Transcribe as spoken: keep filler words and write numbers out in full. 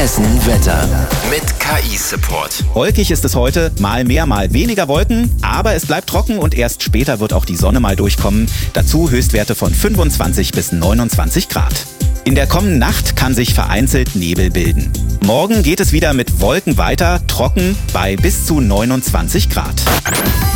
Hessen Wetter mit K I-Support. Wolkig ist es heute, mal mehr, mal weniger Wolken, aber es bleibt trocken und erst später wird auch die Sonne mal durchkommen. Dazu Höchstwerte von fünfundzwanzig bis neunundzwanzig Grad. In der kommenden Nacht kann sich vereinzelt Nebel bilden. Morgen geht es wieder mit Wolken weiter, trocken bei bis zu neunundzwanzig Grad.